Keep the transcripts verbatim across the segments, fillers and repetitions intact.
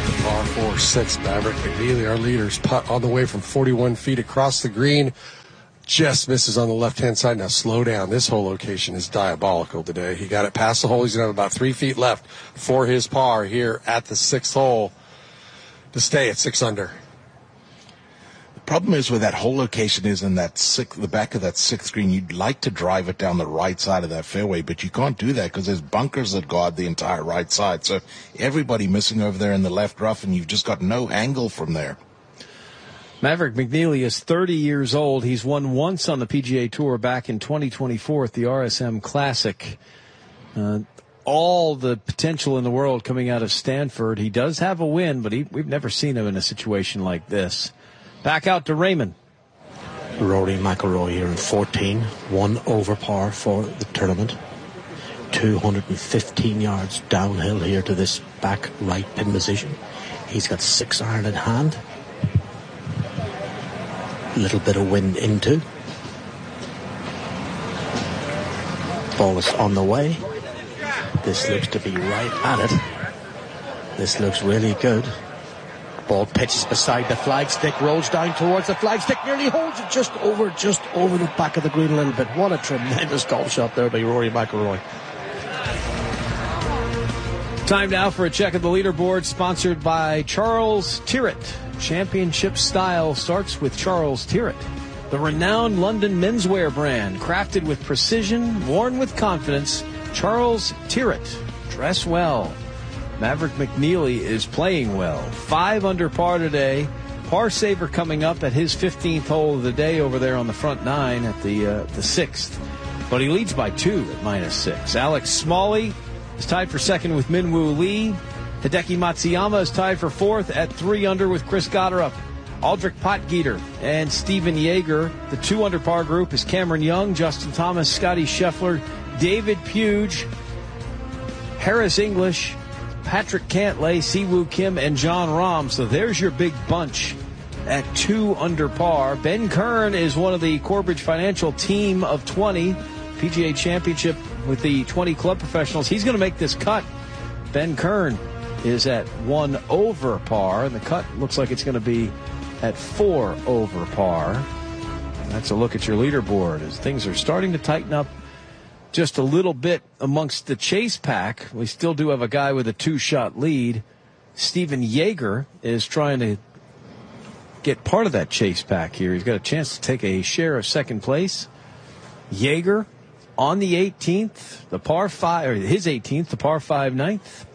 the par four six. Maverick McNealy, our leaders, putt on the way from forty-one feet across the green. Just misses on the left-hand side. Now slow down. This whole location is diabolical today. He got it past the hole. He's going to have about three feet left for his par here at the sixth hole to stay at six under. The problem is with that whole location is in that sixth, the back of that sixth green. You'd like to drive it down the right side of that fairway, but you can't do that because there's bunkers that guard the entire right side. So everybody missing over there in the left rough, and you've just got no angle from there. Maverick McNealy is thirty years old. He's won once on the P G A Tour back in twenty twenty-four at the R S M Classic. Uh, all the potential in the world coming out of Stanford. He does have a win, but he, we've never seen him in a situation like this. Back out to Raymond. Rory McIlroy here in fourteen, one over par for the tournament. two hundred fifteen yards downhill here to this back right pin position. He's got six iron in hand. A little bit of wind into. Ball is on the way. This looks to be right at it. This looks really good. Ball pitches beside the flagstick, rolls down towards the flagstick, nearly holds it just over, just over the back of the green a little bit. What a tremendous golf shot there by Rory McIlroy. Time now for a check of the leaderboard, sponsored by Charles Tyrrett. Championship style starts with Charles Tyrrett. The renowned London menswear brand, crafted with precision, worn with confidence. Charles Tyrrett. Dress well. Maverick McNealy is playing well. Five under par today. Par saver coming up at his fifteenth hole of the day over there on the front nine at the uh, the sixth. But he leads by two at minus six. Alex Smalley is tied for second with Minwoo Lee. Hideki Matsuyama is tied for fourth at three under with Chris Gotterup. Aldrich Potgieter and Stephen Yeager. The two under par group is Cameron Young, Justin Thomas, Scotty Scheffler, David Puge, Harris English, Patrick Cantlay, Siwoo Kim, and John Rahm. So there's your big bunch at two under par. Ben Kern is one of the Corbridge Financial team of twenty. P G A Championship with the twenty club professionals. He's going to make this cut. Ben Kern is at one over par, and the cut looks like it's going to be at four over par. That's a look at your leaderboard as things are starting to tighten up just a little bit amongst the chase pack. We still do have a guy with a two-shot lead. Stephen Yeager is trying to get part of that chase pack here. He's got a chance to take a share of second place. Yeager on the eighteenth, the par five, or his eighteenth, the par five ninth.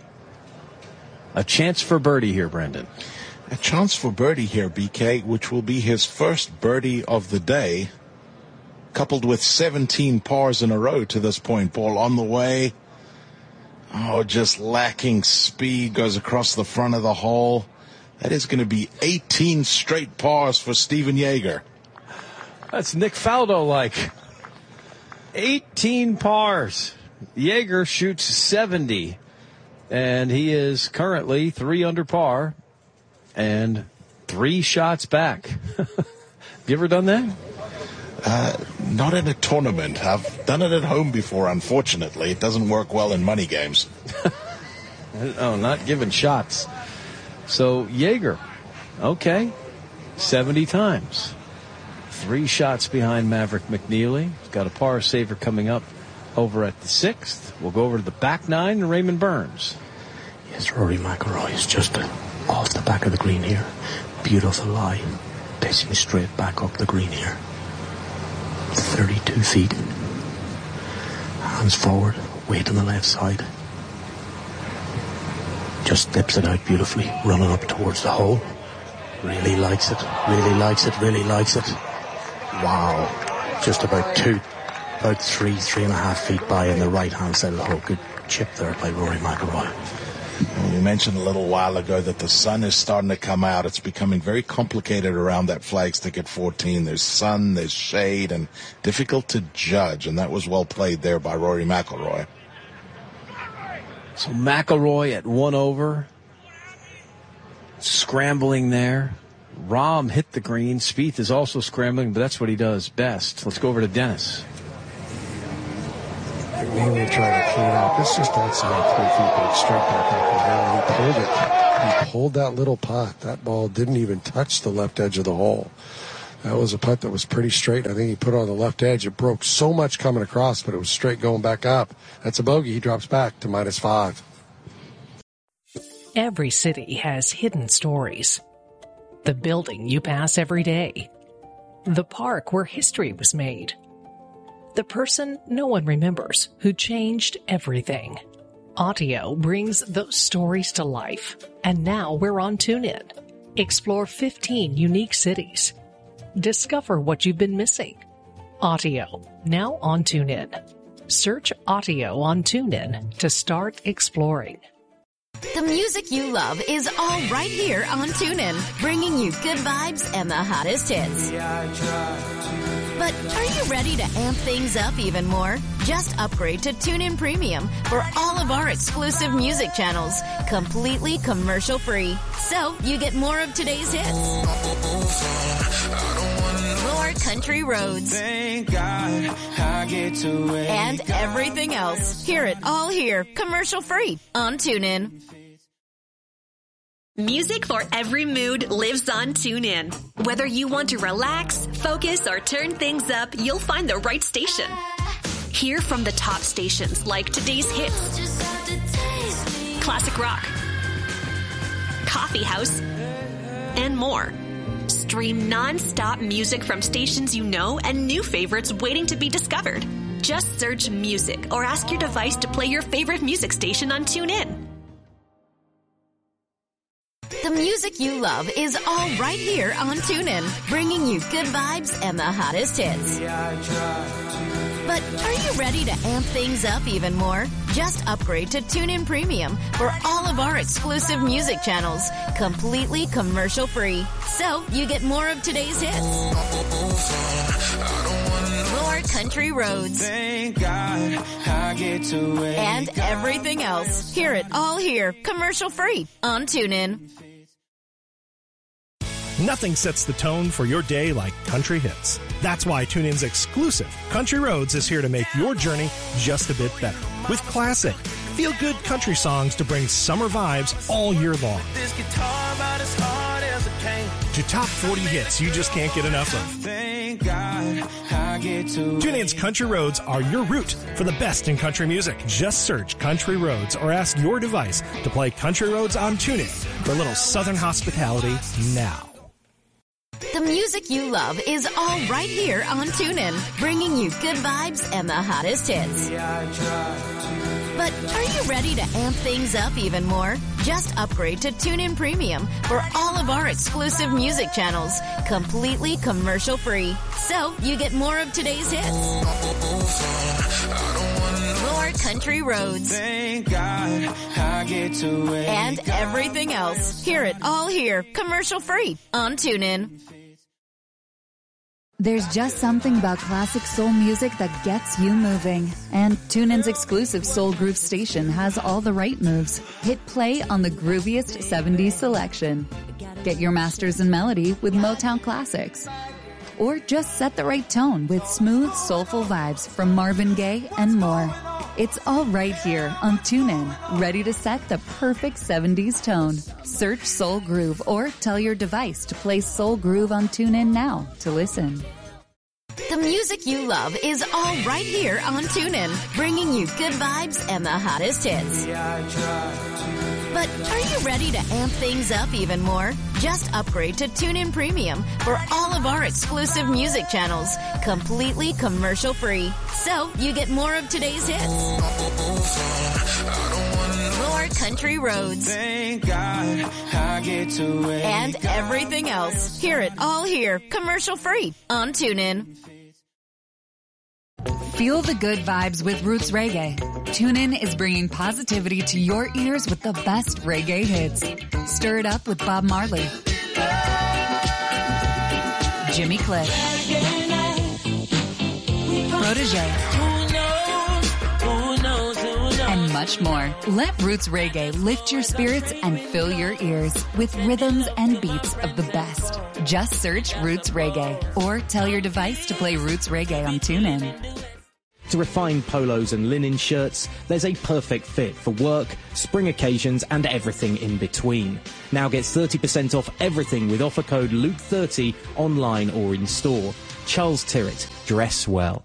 A chance for birdie here, Brendan. A chance for birdie here, B K, which will be his first birdie of the day, coupled with seventeen pars in a row to this point. Ball on the way. Oh, just lacking speed, goes across the front of the hole. That is going to be eighteen straight pars for Stephen Yeager. That's Nick Faldo-like. eighteen pars. Yeager shoots seventy. And he is currently three under par and three shots back. You ever done that? Uh, not in a tournament. I've done it at home before, unfortunately. It doesn't work well in money games. Oh, not giving shots. So, Yeager, okay, seventy times. Three shots behind Maverick McNealy. He's got a par saver coming up over at the sixth. We'll go over to the back nine and Raymond Burns. Yes, Rory McIlroy is just off the back of the green here. Beautiful lie. Pitching straight back up the green here. thirty-two feet. Hands forward. Weight on the left side. Just dips it out beautifully. Running up towards the hole. Really likes it. Really likes it. Really likes it. Wow. Just about two. About three, three and a half feet by in the right-hand side of the hole. Good chip there by Rory McIlroy. Well, you mentioned a little while ago that the sun is starting to come out. It's becoming very complicated around that flagstick at fourteen. There's sun, there's shade, and difficult to judge. And that was well played there by Rory McIlroy. So McIlroy at one over. Scrambling there. Rahm hit the green. Spieth is also scrambling, but that's what he does best. Let's go over to Dennis. McNealy trying to clean out. This just outside three feet, but it's straight back up and down. He pulled it He pulled that little putt. That ball didn't even touch the left edge of the hole. That was a putt that was pretty straight. I think he put it on the left edge. It broke so much coming across, but it was straight going back up. That's a bogey. He drops back to minus five. Every city has hidden stories. The building you pass every day. The park where history was made. The person no one remembers who changed everything. Audio brings those stories to life. And now we're on TuneIn. Explore fifteen unique cities. Discover what you've been missing. Audio, now on TuneIn. Search Audio on TuneIn to start exploring. The music you love is all right here on TuneIn, bringing you good vibes and the hottest hits. But are you ready to amp things up even more? Just upgrade to TuneIn Premium for all of our exclusive music channels, completely commercial-free. So you get more of today's hits. More country roads. Thank God I get to wake and everything else. Hear it all here, commercial-free on TuneIn. Music for every mood lives on TuneIn. Whether you want to relax, focus, or turn things up, you'll find the right station. Hear from the top stations like today's hits, classic rock, coffee house, and more. Stream non-stop music from stations you know and new favorites waiting to be discovered. Just search music or ask your device to play your favorite music station on TuneIn. The music you love is all right here on TuneIn, bringing you good vibes and the hottest hits. But are you ready to amp things up even more? Just upgrade to TuneIn Premium for all of our exclusive music channels, completely commercial-free. So you get more of today's hits. More country roads. Thank God I get to wake and everything else. Hear it all here, commercial-free on TuneIn. Nothing sets the tone for your day like country hits. That's why TuneIn's exclusive Country Roads is here to make your journey just a bit better. With classic, feel-good country songs to bring summer vibes all year long. This guitar about as hard as a cane. To top forty hits you just can't get enough of. Thank God I get to TuneIn's Country Roads are your route for the best in country music. Just search Country Roads or ask your device to play Country Roads on TuneIn for a little southern hospitality now. The music you love is all right here on TuneIn, bringing you good vibes and the hottest hits. But are you ready to amp things up even more? Just upgrade to TuneIn Premium for all of our exclusive music channels, completely commercial-free. So you get more of today's hits. More country roads. Thank God I get to wake and everything else. Hear it all here, commercial-free on TuneIn. There's just something about classic soul music that gets you moving. And TuneIn's exclusive Soul Groove station has all the right moves. Hit play on the grooviest seventies selection. Get your masters in melody with Motown classics. Or just set the right tone with smooth, soulful vibes from Marvin Gaye and more. It's all right here on TuneIn, ready to set the perfect seventies tone. Search Soul Groove or tell your device to play Soul Groove on TuneIn now to listen. The music you love is all right here on TuneIn, bringing you good vibes and the hottest hits. But are you ready to amp things up even more? Just upgrade to TuneIn Premium for all of our exclusive music channels, completely commercial-free. So you get more of today's hits. More country roads. Thank God I get to wake and everything else. Hear it all here, commercial-free on TuneIn. Feel the good vibes with Roots Reggae. TuneIn is bringing positivity to your ears with the best reggae hits. Stir it up with Bob Marley, Jimmy Cliff, Protégé, and much more. Let Roots Reggae lift your spirits and fill your ears with rhythms and beats of the best. Just search Roots Reggae or tell your device to play Roots Reggae on TuneIn. To refined polos and linen shirts, there's a perfect fit for work, spring occasions, and everything in between. Now get thirty percent off everything with offer code Luke thirty online or in store. Charles Tyrrett, dress well.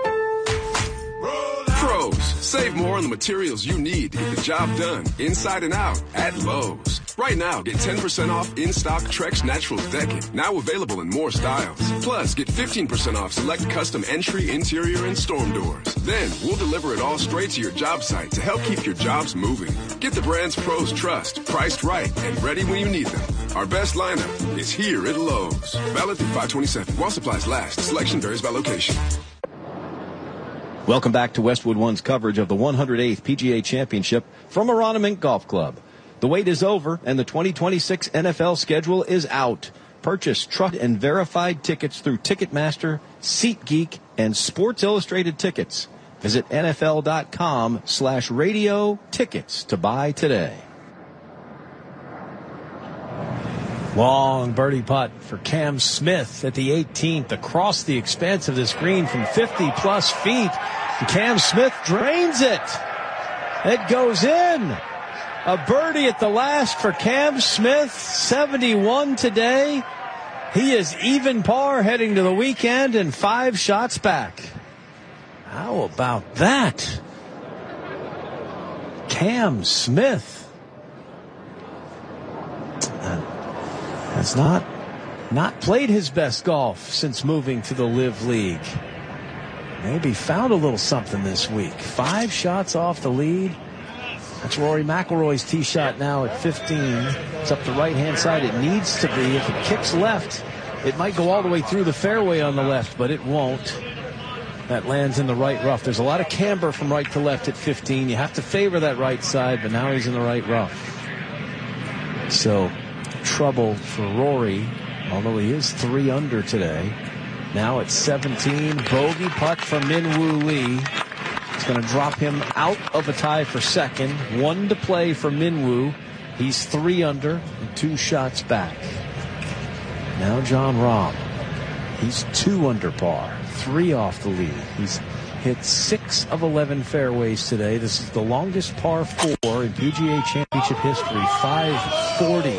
Pros, save more on the materials you need to get the job done, inside and out, at Lowe's. Right now, get ten percent off in-stock Trex Naturals decking, now available in more styles. Plus, get fifteen percent off select custom entry, interior, and storm doors. Then, we'll deliver it all straight to your job site to help keep your jobs moving. Get the brands pros trust, priced right, and ready when you need them. Our best lineup is here at Lowe's. Valid through five twenty-seven. While supplies last. Selection varies by location. Welcome back to Westwood One's coverage of the one hundred eighth P G A Championship from Arana Mink Golf Club. The wait is over, and the twenty twenty-six N F L schedule is out. Purchase trusted and verified tickets through Ticketmaster, SeatGeek, and Sports Illustrated Tickets. Visit nfl.com slash radio tickets to buy today. Long birdie putt for Cam Smith at the eighteenth across the expanse of this green from fifty plus feet. And Cam Smith drains it. It goes in. A birdie at the last for Cam Smith, seventy-one today. He is even par heading to the weekend and five shots back. How about that? Cam Smith. Uh, has not, not played his best golf since moving to the Live League. Maybe found a little something this week. Five shots off the lead. That's Rory McIlroy's tee shot now at fifteen. It's up the right-hand side. It needs to be. If it kicks left, it might go all the way through the fairway on the left, but it won't. That lands in the right rough. There's a lot of camber from right to left at fifteen. You have to favor that right side, but now he's in the right rough. So, trouble for Rory, although he is three under today. Now at seventeen, bogey putt from Min-Woo Lee. It's going to drop him out of a tie for second. One to play for Min-Woo. He's three under and two shots back. Now Jon Rahm. He's two under par, three off the lead. He's hit six of eleven fairways today. This is the longest par four in P G A Championship history, five forty.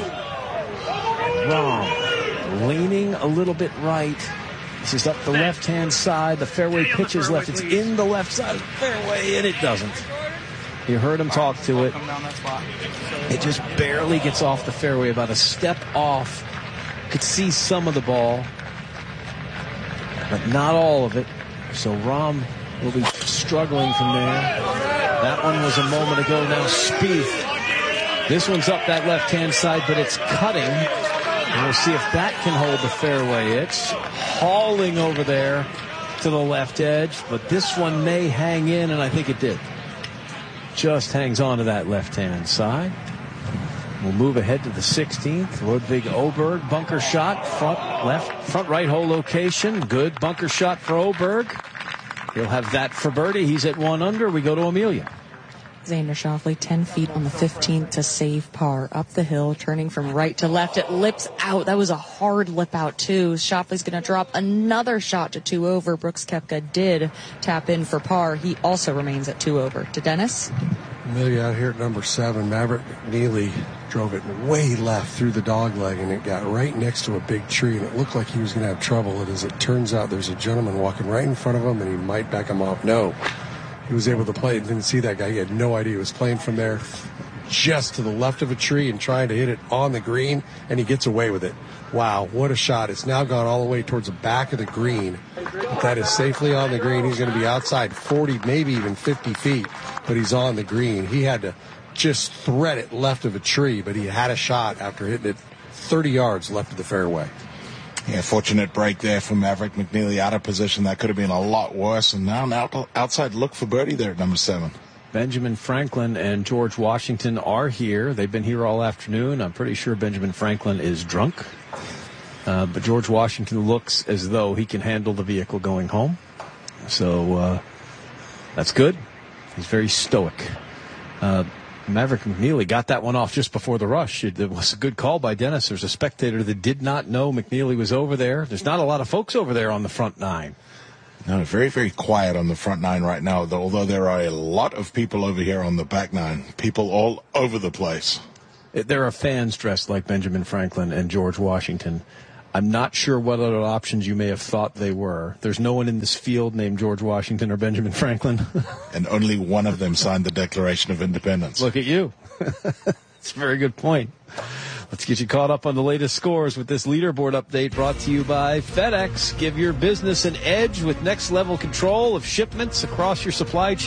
Rahm leaning a little bit right. This is up the left-hand side. The fairway pitches left. It's in the left side of the fairway, and it doesn't. You heard him talk to it. It just barely gets off the fairway, about a step off. Could see some of the ball, but not all of it. So Rahm will be struggling from there. That one was a moment ago. Now Spieth. This one's up that left-hand side, but it's cutting. And we'll see if that can hold the fairway. It's hauling over there to the left edge, but this one may hang in, and I think it did. Just hangs on to that left-hand side. We'll move ahead to the sixteenth. Ludwig Åberg, bunker shot, front left, front right hole location. Good bunker shot for Åberg. He'll have that for birdie. He's at one under. We go to Amelia. Xander Schauffele, ten feet on the fifteenth to save par. Up the hill, turning from right to left. It lips out. That was a hard lip out, too. Schauffele's going to drop another shot to two over. Brooks Koepka did tap in for par. He also remains at two over. To Dennis. Amelia out here at number seven. Maverick McNeely drove it way left through the dog leg, and it got right next to a big tree, and it looked like he was going to have trouble. And as it turns out, there's a gentleman walking right in front of him, and he might back him off. No. He was able to play. Didn't see that guy. He had no idea he was playing from there, just to the left of a tree and trying to hit it on the green, and he gets away with it. Wow, what a shot. It's now gone all the way towards the back of the green. But that is safely on the green. He's going to be outside forty, maybe even fifty feet, but he's on the green. He had to just thread it left of a tree, but he had a shot after hitting it thirty yards left of the fairway. Yeah, fortunate break there for Maverick McNeely, out of position. That could have been a lot worse. And now an out, outside look for birdie there at number seven. Benjamin Franklin and George Washington are here. They've been here all afternoon. I'm pretty sure Benjamin Franklin is drunk. Uh, but George Washington looks as though he can handle the vehicle going home. So uh, that's good. He's very stoic. Uh, Maverick McNeely got that one off just before the rush. It, it was a good call by Dennis. There's a spectator that did not know McNeely was over there. There's not a lot of folks over there on the front nine. No, very, very quiet on the front nine right now, though, although there are a lot of people over here on the back nine. People all over the place. There are fans dressed like Benjamin Franklin and George Washington. I'm not sure what other options you may have thought they were. There's no one in this field named George Washington or Benjamin Franklin. And only one of them signed the Declaration of Independence. Look at you. That's a very good point. Let's get you caught up on the latest scores with this leaderboard update brought to you by FedEx. Give your business an edge with next level control of shipments across your supply chain.